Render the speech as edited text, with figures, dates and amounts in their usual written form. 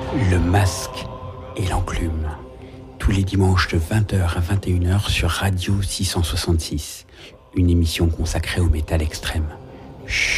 Le Masque et l'Enclume. Tous les dimanches de 20h à 21h sur Radio 666. Une émission consacrée au métal extrême. Chut.